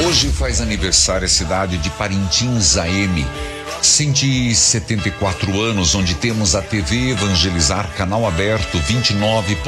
Hoje faz aniversário a cidade de Parintins AM. 174 anos, onde temos a TV Evangelizar, canal aberto 29.